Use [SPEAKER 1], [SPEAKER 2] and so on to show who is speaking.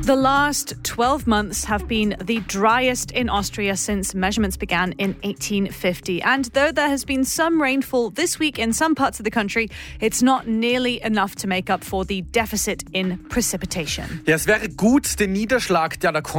[SPEAKER 1] The last 12 months have been the driest in Austria since measurements began in 1850. And though there has been some rainfall this week in some parts of the country, it's not nearly enough to make up for the deficit in precipitation.
[SPEAKER 2] Ja, es wäre gut, den Niederschlag, der da kommt,